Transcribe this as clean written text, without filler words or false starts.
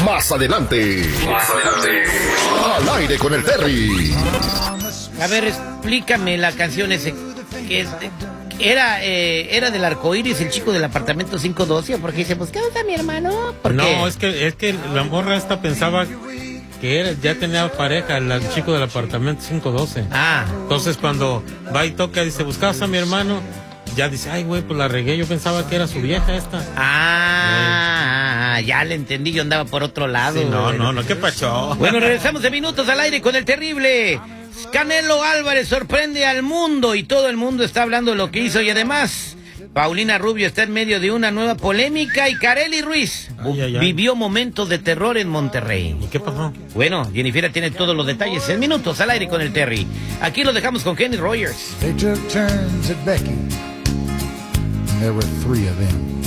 Más adelante. Al aire con el Terry. A ver, explícame la canción ese que era del arcoíris, el chico del apartamento 512, porque dice, pues, ¿qué onda, mi hermano? No, es que la morra esta pensaba que ya tenía pareja, el chico del apartamento 512. Entonces cuando va y toca, dice, ¿buscabas a mi hermano? Ya dice, ay, güey, pues la regué, yo pensaba que era su vieja esta. Ya le entendí, yo andaba por otro lado. Sí, no, ¿qué pacho? Bueno, regresamos de minutos al aire con el terrible. Canelo Álvarez sorprende al mundo y todo el mundo está hablando de lo que hizo, y además Paulina Rubio está en medio de una nueva polémica y Karely Ruiz vivió momentos de terror en Monterrey. ¿Y qué pasó? Bueno, Jennifer tiene todos los detalles en minutos al aire con el Terry. Aquí lo dejamos con Kenny Rogers. They took turns at Becky. There were 3 of them.